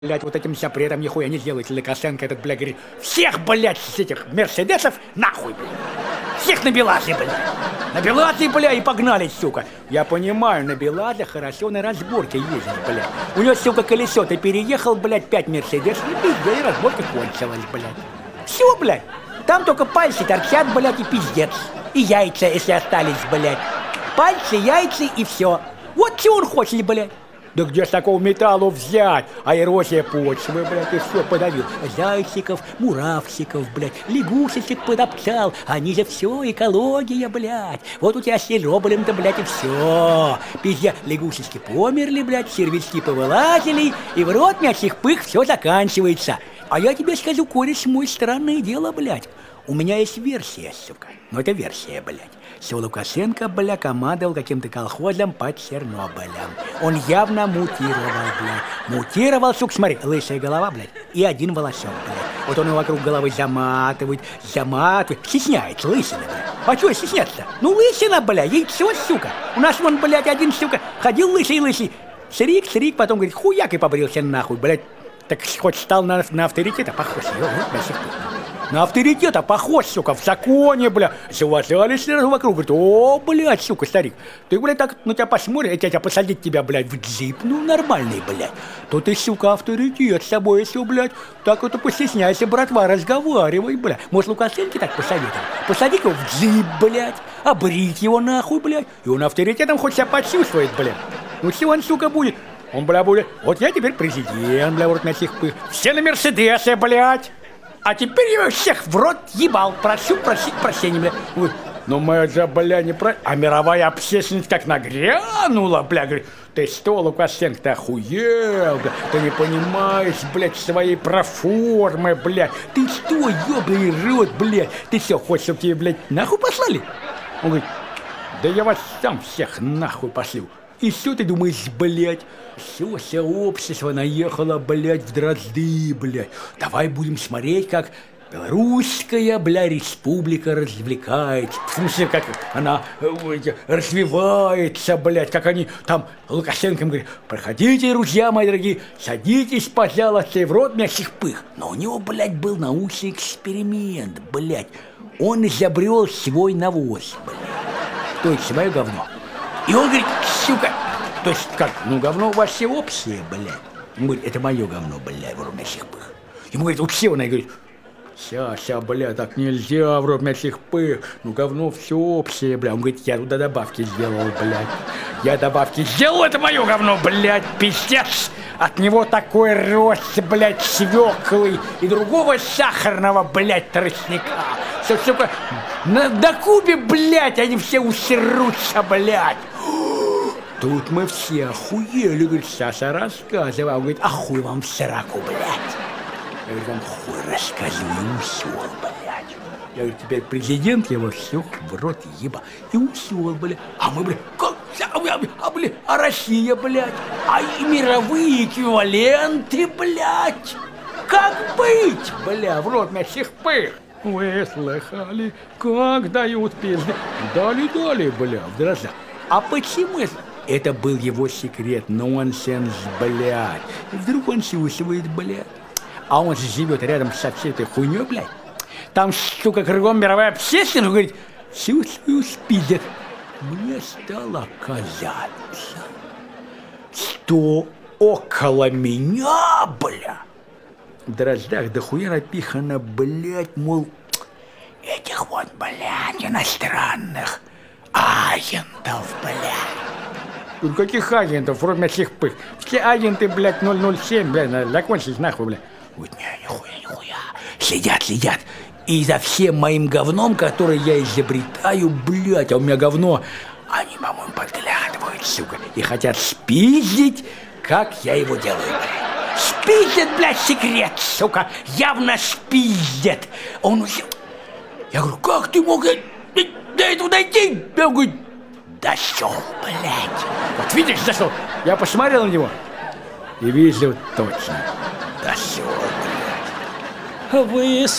Блять, вот этим запретом нихуя не делается. Лукашенко этот, блядь, говорит, всех, блядь, с этих мерседесов нахуй, блядь. Всех на Белазе, блядь. На Белазе, блядь, и погнали, сука. Я понимаю, на Белазе хорошо на разборке ездить, блядь. У него, сука, колесо, ты переехал, блядь, 5 мерседесов, и пиздец, и разборка кончилась, блядь. Все, блядь. Там только пальцы торчат, блядь, и пиздец. И яйца, если остались, блядь. Пальцы, яйца и все. Вот чего он хочет, блядь. Да где ж такого металла взять? А эрозия почвы, блядь, и все подавил. Зайчиков, муравчиков, блядь, лягушечек подоптал. Они же все экология, блядь. Вот у тебя с Сероболем-то, блядь, и все. Пиздец, лягушечки померли, блядь, червячки повылазили, и в рот мячих пых все заканчивается. А я тебе скажу, кореш мой, странное дело, блядь. У меня есть версия, сука. Но это версия, блядь. Что Лукашенко, бля, командовал каким-то колхозом под Чернобылем. Он явно мутировал, блядь. Мутировал, сука, смотри, лысая голова, блядь, и один волосок, блядь. Вот он его вокруг головы заматывает. Стесняется, лысина, блядь. А чего стесняться-то? Ну, лысина, блядь, яйцо, сука. У нас вон, блядь, один, сука, ходил лысый. Срик, потом, говорит, хуяк и побрился нахуй, блядь. Так хоть стал на авторитета похож, на авторитета похож, сука, в законе, бля. Завозались сразу вокруг, говорит, о, блядь, сука, старик, ты, блядь, так на тебя посмотришь, я тебя посадить тебя, блядь, в джип, ну, нормальный, блядь. То ты, сука, авторитет с собой, если, блядь, так вот и постесняйся, братва, разговаривай, блядь. Может, Лукашенко так посоветовал? Посадить его в джип, блядь, обрить его нахуй, блядь, и он авторитетом хоть себя почувствует, блядь. Ну, чего он, сука, будет? Он, бля, будет, вот я теперь президент, бля, вот на всех пых. Все на Мерседесе, блядь. А теперь я всех в рот ебал. Прошу просить прощения, бля. Ой, но мы же, бля, не про... А мировая общественность как нагрянула, бля, говорит, ты что, Лукашенко, ты охуел, бля? Ты не понимаешь, блядь, своей проформы, блядь. Ты что, ёбаный рот, блядь? Ты что, хочешь, чтобы тебе, блядь, нахуй послали? Он говорит, да я вас сам всех нахуй пошлю. И что ты думаешь, блядь? Все общество наехало, блядь, в дрозды, блядь. Давай будем смотреть, как белорусская, бля, республика развлекается. В смысле, как она развивается, блядь, как они там Лукашенко говорит, проходите, друзья мои дорогие, садитесь, пожалуйста, и в рот мясных пых. Но у него, блядь, был научный эксперимент, блядь. Он изобрел свой навоз, блядь. То есть свое говно. И он говорит, сука, то есть как, ну говно у вас все общее, блядь. Он говорит, это мое говно, блядь, в рот мясных пых. Ему говорит, вот все, он говорит, ща, бля, так нельзя в рот мясных пых, ну говно все общее, бля. Он говорит, я туда добавки сделал, блядь. Я добавки сделал, это мое говно, блядь, пиздец. От него такой рост, блядь, свеклы и другого сахарного, блядь, тростника. Все, сука, на Кубе, блядь, они все усерутся, блядь. Тут мы все охуели, говорит, Саша, рассказывай. Он говорит, а хуй вам в сраку, блядь. Я говорю, вам хуй рассказываю, усел, блядь. Я говорю, теперь президент его всех в рот еба. И усел, блядь. А мы, блядь, как? А Россия, блядь. А и мировые эквиваленты, блядь. Как быть, бля, в рот мясных пых? Вы слыхали, как дают пизды? Дали, бля, в дрожжах. А почему это? Это был его секрет, нонсенс, блядь. Вдруг он чувствует, блядь. А он же живет рядом со всей этой хуйней, блядь. Там, сука, кругом мировая общественность, говорит, чувствую, спидет. Мне стало казаться, что около меня, бля, в дрожжах дохуя напихано, блядь, мол, этих вот, блядь, иностранных агентов, блядь. Тут каких агентов, в рот мясных пых? Все агенты, блядь, 007, блядь, закончились нахуй, блядь. Вот, нихуя. Следят. И за всем моим говном, которое я изобретаю, блядь, а у меня говно, они, по-моему, подглядывают, сука, и хотят спиздить, как я его делаю, блядь. Спиздят, блядь, секрет, сука, явно спиздят. Он уже... Я говорю, как ты мог до этого дойти? Я говорю, дошел, блядь. Вот видишь, дошел. Я посмотрел на него и вижу точно. Дошел, блядь. Вы